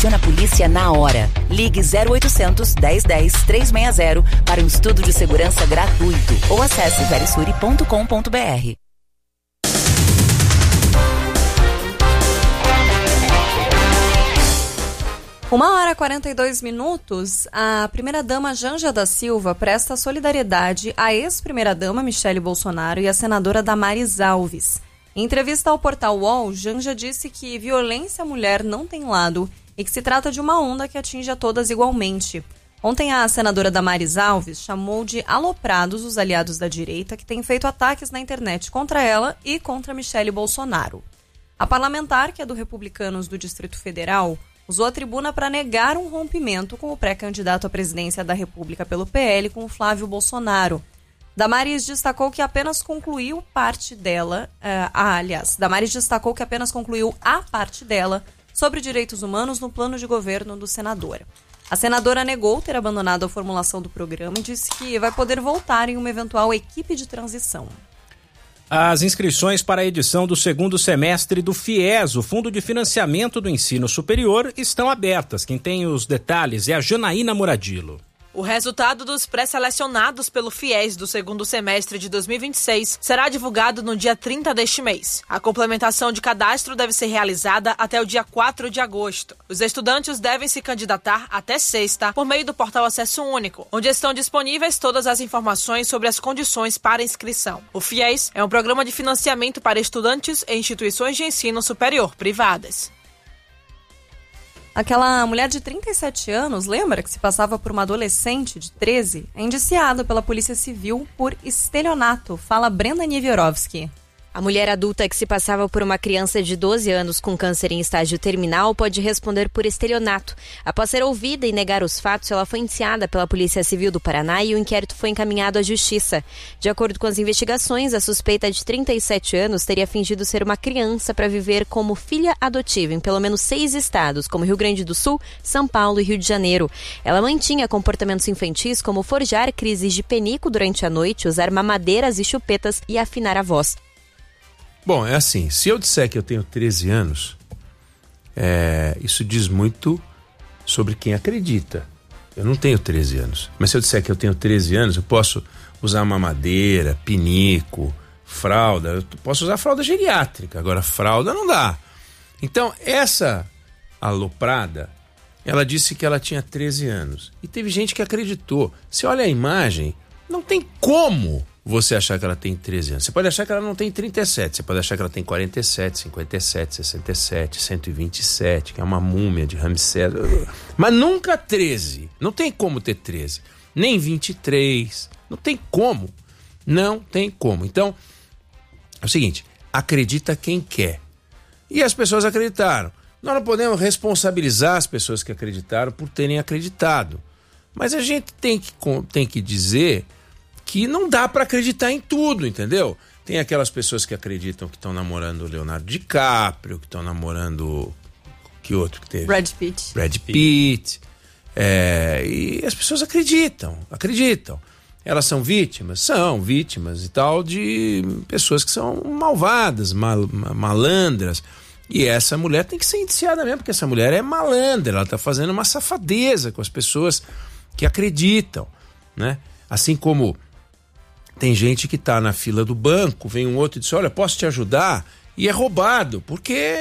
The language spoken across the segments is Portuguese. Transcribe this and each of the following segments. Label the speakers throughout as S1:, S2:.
S1: Aciona a polícia na hora. Ligue 0800 1010 360 para um estudo de segurança gratuito ou acesse verisuri.com.br.
S2: 1h42. A primeira-dama Janja da Silva presta solidariedade à ex-primeira-dama Michele Bolsonaro e à senadora Damares Alves. Em entrevista ao portal UOL, Janja disse que violência à mulher não tem lado e que se trata de uma onda que atinge a todas igualmente. Ontem, a senadora Damares Alves chamou de aloprados os aliados da direita que têm feito ataques na internet contra ela e contra Michele Bolsonaro. A parlamentar, que é do Republicanos do Distrito Federal, usou a tribuna para negar um rompimento com o pré-candidato à presidência da República pelo PL, com o Flávio Bolsonaro. Damares destacou que apenas concluiu parte dela, Damares destacou que apenas concluiu a parte dela sobre direitos humanos no plano de governo do senador. A senadora negou ter abandonado a formulação do programa e disse que vai poder voltar em uma eventual equipe de transição.
S3: As inscrições para a edição do segundo semestre do FIES, o Fundo de Financiamento do Ensino Superior, estão abertas. Quem tem os detalhes é a Janaína Muradilo.
S4: O resultado dos pré-selecionados pelo FIES do segundo semestre de 2026 será divulgado no dia 30 deste mês. A complementação de cadastro deve ser realizada até o dia 4 de agosto. Os estudantes devem se candidatar até sexta por meio do portal Acesso Único, onde estão disponíveis todas as informações sobre as condições para inscrição. O FIES é um programa de financiamento para estudantes e instituições de ensino superior privadas.
S2: Aquela mulher de 37 anos, lembra que se passava por uma adolescente de 13, é indiciada pela Polícia Civil por estelionato. Fala Brenda Niewiorowski.
S5: A mulher adulta que se passava por uma criança de 12 anos com câncer em estágio terminal pode responder por estelionato. Após ser ouvida e negar os fatos, ela foi indiciada pela Polícia Civil do Paraná e o inquérito foi encaminhado à Justiça. De acordo com as investigações, a suspeita de 37 anos teria fingido ser uma criança para viver como filha adotiva em pelo menos 6 estados, como Rio Grande do Sul, São Paulo e Rio de Janeiro. Ela mantinha comportamentos infantis como forjar crises de penico durante a noite, usar mamadeiras e chupetas e afinar a voz.
S6: Bom, é assim, se eu disser que eu tenho 13 anos, isso diz muito sobre quem acredita. Eu não tenho 13 anos, mas se eu disser que eu tenho 13 anos, eu posso usar mamadeira, pinico, fralda, eu posso usar fralda geriátrica, agora fralda não dá. Então, essa aloprada, ela disse que ela tinha 13 anos, e teve gente que acreditou. Você olha a imagem, não tem como você achar que ela tem 13 anos. Você pode achar que ela não tem 37, você pode achar que ela tem 47, 57, 67, 127, que é uma múmia de Ramsés, mas nunca 13. Não tem como ter 13, nem 23, não tem como. Não tem como. Então, é o seguinte, acredita quem quer. E as pessoas acreditaram. Nós não podemos responsabilizar as pessoas que acreditaram por terem acreditado. Mas a gente tem que dizer que não dá para acreditar em tudo, entendeu? Tem aquelas pessoas que acreditam que estão namorando o Leonardo DiCaprio, que estão namorando... Que outro que teve?
S2: Brad Pitt.
S6: E as pessoas acreditam. Elas são vítimas e tal, de pessoas que são malvadas, malandras. E essa mulher tem que ser indiciada mesmo, porque essa mulher é malandra, ela está fazendo uma safadeza com as pessoas que acreditam, né? Assim como tem gente que está na fila do banco, vem um outro e diz, olha, posso te ajudar? E é roubado, porque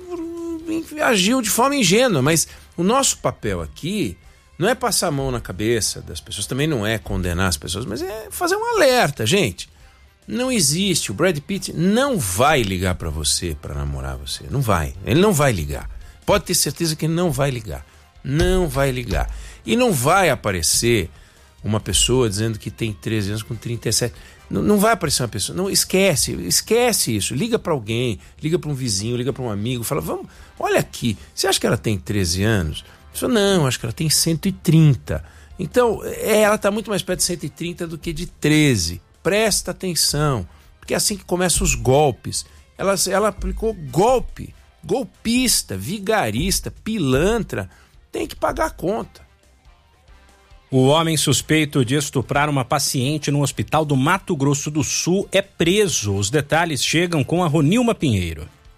S6: agiu de forma ingênua. Mas o nosso papel aqui não é passar a mão na cabeça das pessoas, também não é condenar as pessoas, mas é fazer um alerta, gente. Não existe, o Brad Pitt não vai ligar para você, para namorar você, não vai, ele não vai ligar. Pode ter certeza que ele não vai ligar, e não vai aparecer uma pessoa dizendo que tem 13 anos com 37. Não vai aparecer uma pessoa. Não, esquece isso. Liga para alguém, liga para um vizinho, liga para um amigo, fala, vamos, olha aqui, você acha que ela tem 13 anos? A pessoa, não, acho que ela tem 130. Então, ela está muito mais perto de 130 do que de 13. Presta atenção, porque é assim que começam os golpes. Ela aplicou golpista, vigarista, pilantra, tem que pagar a conta.
S3: O homem suspeito de estuprar uma paciente no hospital do Mato Grosso do Sul é preso. Os detalhes chegam com a Ronilma Pinheiro.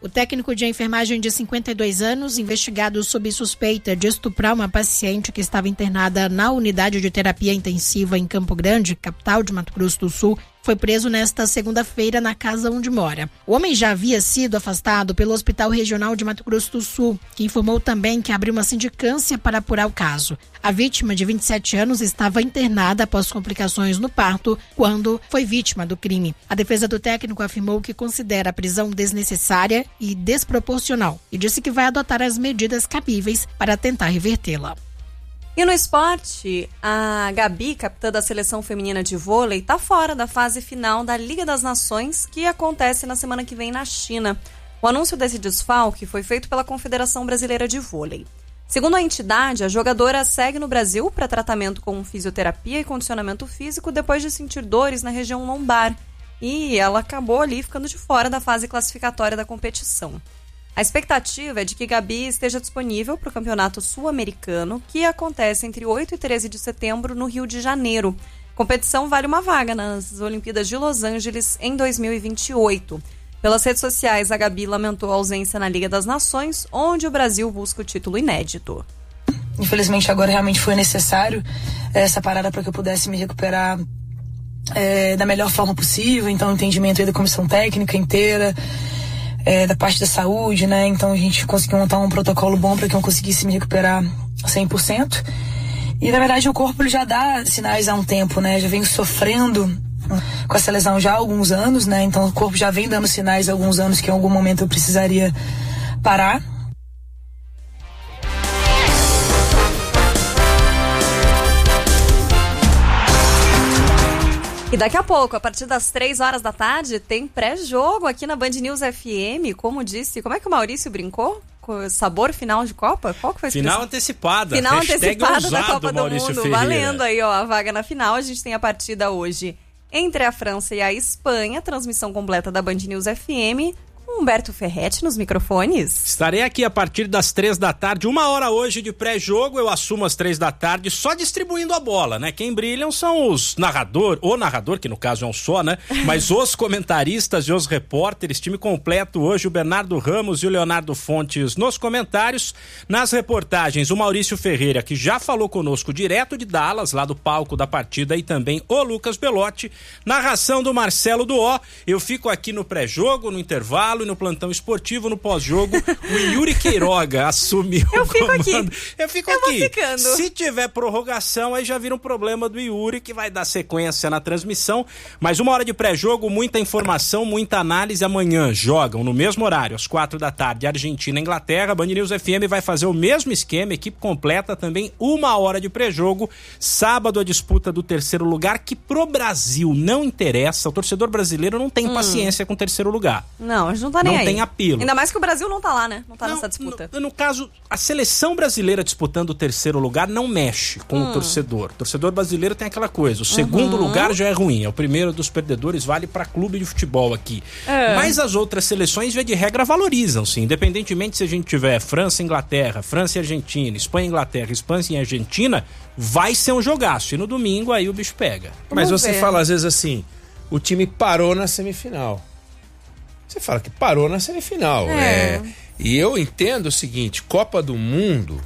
S7: O técnico de enfermagem de 52 anos, investigado sob suspeita de estuprar uma paciente que estava internada na unidade de terapia intensiva em Campo Grande, capital de Mato Grosso do Sul, foi preso nesta segunda-feira na casa onde mora. O homem já havia sido afastado pelo Hospital Regional de Mato Grosso do Sul, que informou também que abriu uma sindicância para apurar o caso. A vítima, de 27 anos, estava internada após complicações no parto, quando foi vítima do crime. A defesa do técnico afirmou que considera a prisão desnecessária e desproporcional e disse que vai adotar as medidas cabíveis para tentar revertê-la.
S2: E no esporte, a Gabi, capitã da seleção feminina de vôlei, está fora da fase final da Liga das Nações, que acontece na semana que vem na China. O anúncio desse desfalque foi feito pela Confederação Brasileira de Vôlei. Segundo a entidade, a jogadora segue no Brasil para tratamento com fisioterapia e condicionamento físico depois de sentir dores na região lombar. E ela acabou ali ficando de fora da fase classificatória da competição. A expectativa é de que Gabi esteja disponível para o Campeonato Sul-Americano, que acontece entre 8 e 13 de setembro no Rio de Janeiro. A competição vale uma vaga nas Olimpíadas de Los Angeles em 2028. Pelas redes sociais, a Gabi lamentou a ausência na Liga das Nações, onde o Brasil busca o título inédito.
S8: Infelizmente, agora realmente foi necessário essa parada para que eu pudesse me recuperar da melhor forma possível. Então, o entendimento aí da comissão técnica inteira, da parte da saúde, né? Então a gente conseguiu montar um protocolo bom para que eu conseguisse me recuperar 100%. E na verdade o corpo ele já dá sinais há um tempo, né? Já venho sofrendo com essa lesão já há alguns anos, né? Então o corpo já vem dando sinais há alguns anos que em algum momento eu precisaria parar.
S2: E daqui a pouco, a partir das 3 horas da tarde, tem pré-jogo aqui na Band News FM, como disse, como é que o Maurício brincou? Com sabor final de Copa? Qual que foi a expressão?
S3: Final antecipada.
S2: Final
S3: Hashtag
S2: antecipada
S3: ousado,
S2: da Copa do
S3: Maurício
S2: Mundo.
S3: Ferreira.
S2: Valendo aí, ó, a vaga na final. A gente tem a partida hoje entre a França e a Espanha, transmissão completa da Band News FM. Humberto Ferretti nos microfones.
S3: Estarei aqui a partir das 3 da tarde, 1 hora hoje de pré-jogo, eu assumo às 3 da tarde, só distribuindo a bola, né? Quem brilham são o narrador, que no caso é um só, né? Mas os comentaristas e os repórteres, time completo hoje, o Bernardo Ramos e o Leonardo Fontes nos comentários. Nas reportagens, o Maurício Ferreira, que já falou conosco direto de Dallas, lá do palco da partida, e também o Lucas Belotti. Narração do Marcelo Duó. Eu fico aqui no pré-jogo, no intervalo, e no plantão esportivo, no pós-jogo, o Yuri Queiroga assumiu o comando. Eu fico aqui. Se tiver prorrogação, aí já vira um problema do Yuri, que vai dar sequência na transmissão. Mas 1 hora de pré-jogo, muita informação, muita análise. Amanhã jogam no mesmo horário, às 4 da tarde, Argentina e Inglaterra. Band News FM vai fazer o mesmo esquema, equipe completa também, 1 hora de pré-jogo. Sábado, a disputa do 3º lugar, que pro Brasil não interessa. O torcedor brasileiro não tem paciência com o 3º lugar.
S2: Não, a gente não tá nem aí.
S3: Não tem apelo.
S2: Ainda mais que o Brasil não tá lá, né? Não tá nessa disputa.
S3: No caso, a seleção brasileira disputando o 3º lugar não mexe com o torcedor. O torcedor brasileiro tem aquela coisa, o 2º lugar já é ruim, é o primeiro dos perdedores, vale pra clube de futebol aqui. Mas as outras seleções, via de regra, valorizam, sim. Independentemente se a gente tiver França e Inglaterra, França e Argentina, Espanha e Inglaterra, Espanha e Argentina, vai ser um jogaço. E no domingo, aí o bicho pega.
S6: Mas você fala às vezes assim, o time parou na semifinal. Você fala que parou na semifinal. E eu entendo o seguinte, Copa do Mundo,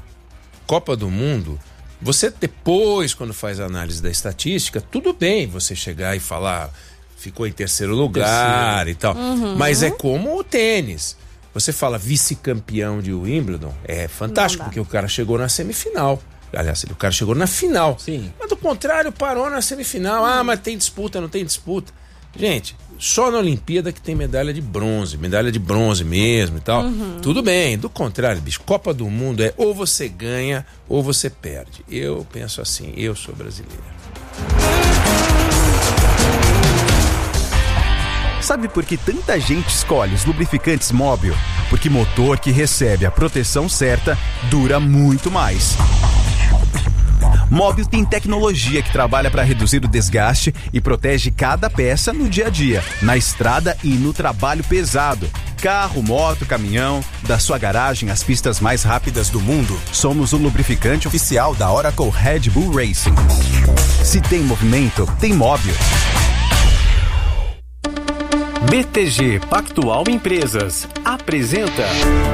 S6: você depois, quando faz a análise da estatística, tudo bem você chegar e falar, ficou em 3º lugar e tal. Mas é como o tênis. Você fala vice-campeão de Wimbledon, é fantástico, porque o cara chegou na semifinal. Aliás, o cara chegou na final.
S3: Sim.
S6: Mas do contrário, parou na semifinal. Mas tem disputa, não tem disputa. Gente, só na Olimpíada que tem medalha de bronze mesmo e tal. Tudo bem, do contrário, bicho, Copa do Mundo é ou você ganha ou você perde. Eu penso assim, eu sou brasileiro.
S9: Sabe por que tanta gente escolhe os lubrificantes Móbil? Porque motor que recebe a proteção certa dura muito mais. Móbil tem tecnologia que trabalha para reduzir o desgaste e protege cada peça no dia a dia, na estrada e no trabalho pesado. Carro, moto, caminhão, da sua garagem às pistas mais rápidas do mundo, somos o lubrificante oficial da Oracle Red Bull Racing. Se tem movimento, tem Móbil.
S10: BTG Pactual Empresas apresenta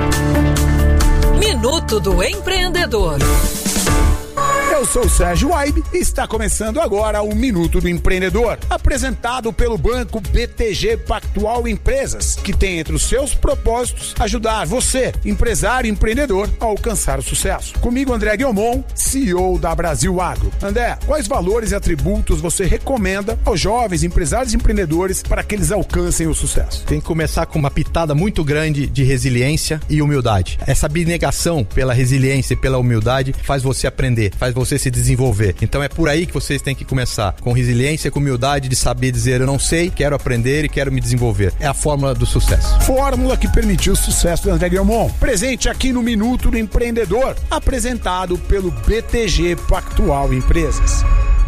S11: Minuto do Empreendedor.
S12: Eu sou o Sérgio Waibe e está começando agora o Minuto do Empreendedor, apresentado pelo banco BTG Pactual Empresas, que tem entre os seus propósitos ajudar você, empresário e empreendedor, a alcançar o sucesso. Comigo, André Guilmon, CEO da Brasil Agro. André, quais valores e atributos você recomenda aos jovens empresários e empreendedores para que eles alcancem o sucesso?
S13: Tem que começar com uma pitada muito grande de resiliência e humildade. Essa abnegação pela resiliência e pela humildade faz você aprender, faz você se desenvolver. Então é por aí que vocês têm que começar, com resiliência, com humildade, de saber dizer eu não sei, quero aprender e quero me desenvolver. É a fórmula do sucesso.
S12: Fórmula que permitiu o sucesso do André Guilmon. Presente aqui no Minuto do Empreendedor, apresentado pelo BTG Pactual Empresas.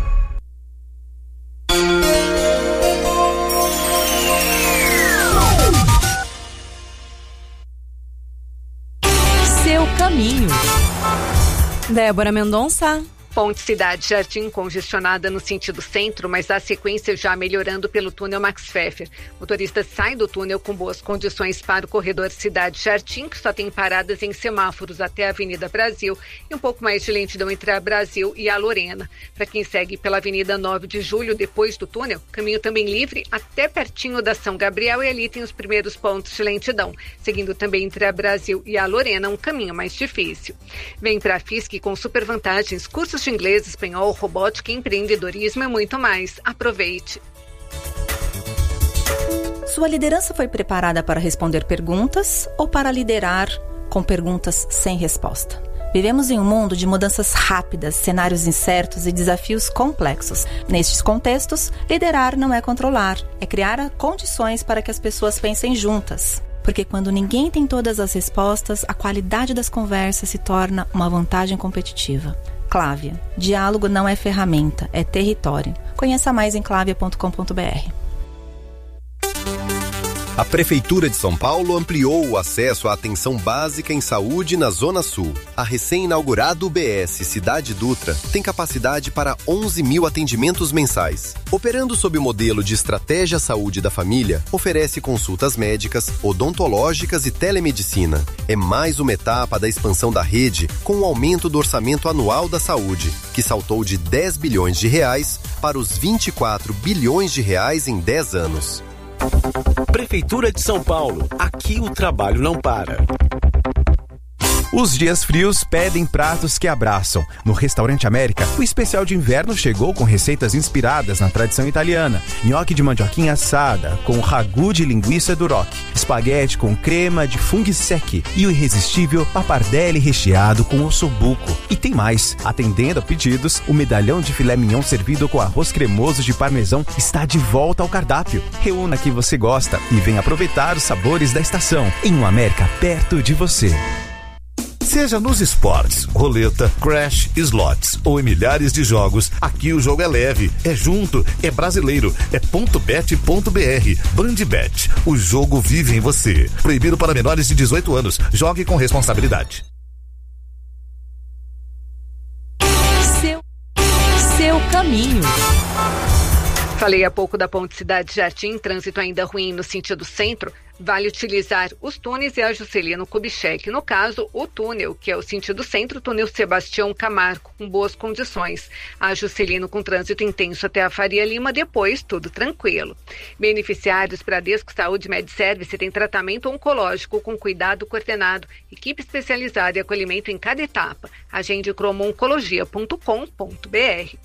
S2: Seu caminho. Débora Mendonça.
S14: Ponte Cidade Jardim congestionada no sentido centro, mas a sequência já melhorando pelo túnel Max Pfeffer. Motoristas saem do túnel com boas condições para o corredor Cidade Jardim, que só tem paradas em semáforos até a Avenida Brasil e um pouco mais de lentidão entre a Brasil e a Lorena. Para quem segue pela Avenida 9 de Julho, depois do túnel, caminho também livre até pertinho da São Gabriel e ali tem os primeiros pontos de lentidão. Seguindo também entre a Brasil e a Lorena, um caminho mais difícil. Vem para a FISC com super vantagens, cursos de inglês, espanhol, robótica, empreendedorismo e muito mais. Aproveite!
S1: Sua liderança foi preparada para responder perguntas ou para liderar com perguntas sem resposta? Vivemos em um mundo de mudanças rápidas, cenários incertos e desafios complexos. Nestes contextos, liderar não é controlar, é criar condições para que as pessoas pensem juntas. Porque quando ninguém tem todas as respostas, a qualidade das conversas se torna uma vantagem competitiva. Clávia. Diálogo não é ferramenta, é território. Conheça mais em clavia.com.br.
S15: A Prefeitura de São Paulo ampliou o acesso à atenção básica em saúde na Zona Sul. A recém-inaugurada UBS Cidade Dutra tem capacidade para 11 mil atendimentos mensais. Operando sob o modelo de Estratégia Saúde da Família, oferece consultas médicas, odontológicas e telemedicina. É mais uma etapa da expansão da rede com o aumento do orçamento anual da saúde, que saltou de 10 bilhões de reais para os 24 bilhões de reais em 10 anos.
S10: Prefeitura de São Paulo. Aqui o trabalho não para.
S9: Os dias frios pedem pratos que abraçam. No Restaurante América, o especial de inverno chegou com receitas inspiradas na tradição italiana. Nhoque de mandioquinha assada, com ragu de linguiça duroc, espaguete com crema de funghi secchi e o irresistível pappardelle recheado com ossobuco. E tem mais. Atendendo a pedidos, o medalhão de filé mignon servido com arroz cremoso de parmesão está de volta ao cardápio. Reúna que você gosta e venha aproveitar os sabores da estação em um América perto de você.
S16: Seja nos esportes, roleta, crash, slots ou em milhares de jogos, aqui o jogo é leve, é junto, é brasileiro, é .bet.br. Bandbet, o jogo vive em você. Proibido para menores de 18 anos. Jogue com responsabilidade.
S2: Seu caminho.
S14: Falei há pouco da Ponte Cidade Jardim, trânsito ainda ruim no sentido centro. Vale utilizar os túneis e a Juscelino Kubitschek. No caso, o túnel, que é o sentido centro, túnel Sebastião Camargo, com boas condições. A Juscelino com trânsito intenso até a Faria Lima, depois tudo tranquilo. Beneficiários Bradesco Saúde MedService tem tratamento oncológico com cuidado coordenado, equipe especializada e acolhimento em cada etapa. Agende cromooncologia.com.br.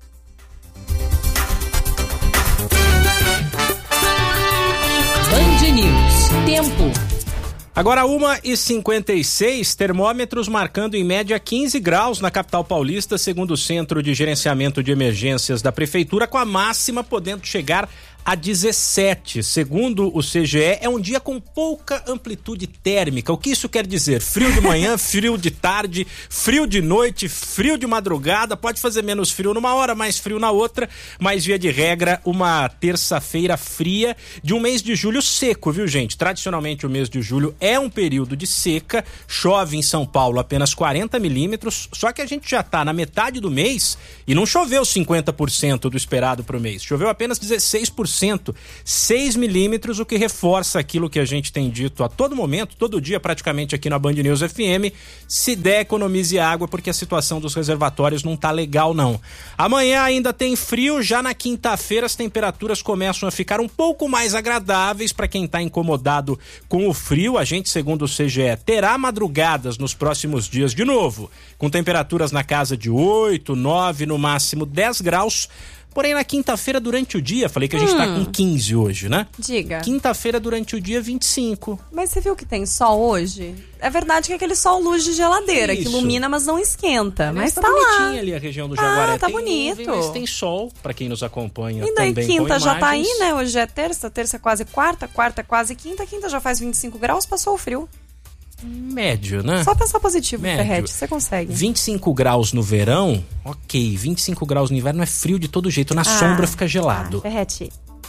S11: Band News. Tempo.
S3: Agora 1h56, termômetros marcando em média 15 graus na capital paulista, segundo o Centro de Gerenciamento de Emergências da Prefeitura, com a máxima podendo chegar a 17. Segundo o CGE, é um dia com pouca amplitude térmica. O que isso quer dizer? Frio de manhã, frio de tarde, frio de noite, frio de madrugada. Pode fazer menos frio numa hora, mais frio na outra, mas via de regra, uma terça-feira fria de um mês de julho seco, viu, gente? Tradicionalmente o mês de julho é um período de seca, chove em São Paulo apenas 40 milímetros, só que a gente já tá na metade do mês e não choveu 50% do esperado pro mês, choveu apenas 16%. 10%, 6 milímetros, o que reforça aquilo que a gente tem dito a todo momento, todo dia praticamente aqui na Band News FM, se der, economize água, porque a situação dos reservatórios não tá legal não. Amanhã ainda tem frio, já na quinta-feira as temperaturas começam a ficar um pouco mais agradáveis para quem tá incomodado com o frio. A gente, segundo o CGE, terá madrugadas nos próximos dias de novo, com temperaturas na casa de 8, 9, no máximo 10 graus. Porém, na quinta-feira, durante o dia, falei que a gente tá com 15 hoje, né?
S2: Diga.
S3: Quinta-feira, durante o dia, 25.
S2: Mas você viu que tem sol hoje? É verdade que é aquele sol luz de geladeira,
S3: Isso.
S2: que ilumina, mas não esquenta. Mas tá
S3: bonitinha
S2: lá.
S3: ali a região do Jaguaré.
S2: Tá
S3: tem
S2: bonito.
S3: nuvem, mas tem sol, pra quem nos acompanha
S2: E daí
S3: também
S2: quinta
S3: com
S2: já tá aí,
S3: imagens.
S2: né? Hoje é terça é quase quarta é quase quinta já faz 25 graus, passou o frio.
S3: Médio, né?
S2: Só pensar positivo,
S3: Médio.
S2: Ferretti, você consegue.
S3: 25 graus no verão, ok. 25 graus no inverno é frio de todo jeito. Na sombra fica gelado.
S2: Ferretti.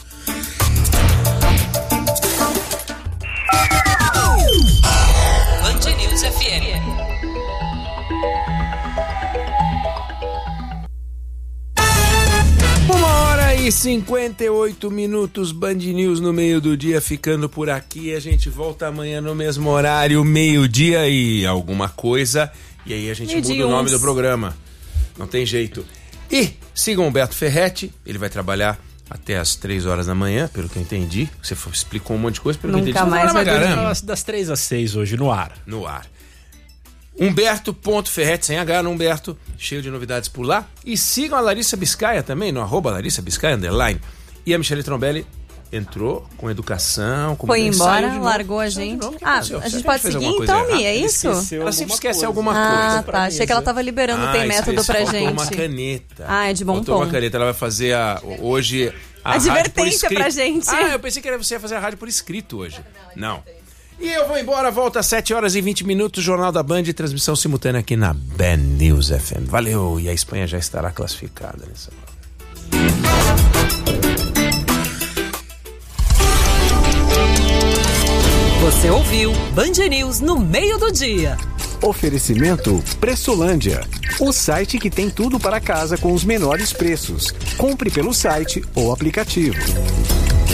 S11: Band News FM.
S6: Uma hora e 58 minutos, Band News no meio do dia, ficando por aqui. A gente volta amanhã no mesmo horário, meio-dia e alguma coisa. E aí a gente muda o nome do programa. Não tem jeito. E sigam o Humberto Ferretti, ele vai trabalhar até as 3 horas da manhã, pelo que eu entendi. Você explicou um monte de coisa, pelo que eu entendi.
S2: Nunca mais vai dormir.
S3: Das 3 às 6 hoje, no ar.
S6: No ar. Humberto.ferretti, sem H no Humberto, cheio de novidades por lá. E sigam a Larissa Biscaia também, no @LarissaBiscaia_. E a Michele Trombelli entrou com educação, com
S2: Foi embora, largou a gente. A gente pode seguir então, Mi, é isso?
S6: Ela sempre esquece alguma coisa.
S2: Ah, tá. Achei que ela tava liberando tem método pra gente.
S6: Uma caneta.
S2: Ah, é de bom
S6: faltou
S2: tom.
S6: uma caneta, ela vai fazer hoje a
S2: advertência pra gente.
S6: Ah, eu pensei que você ia fazer a rádio por escrito hoje. Não. E eu vou embora, volta às 7 horas e 20 minutos, Jornal da Band, transmissão simultânea aqui na Band News FM. Valeu, e a Espanha já estará classificada nessa hora.
S11: Você ouviu Band News no meio do dia.
S17: Oferecimento Pressolândia, o site que tem tudo para casa com os menores preços. Compre pelo site ou aplicativo.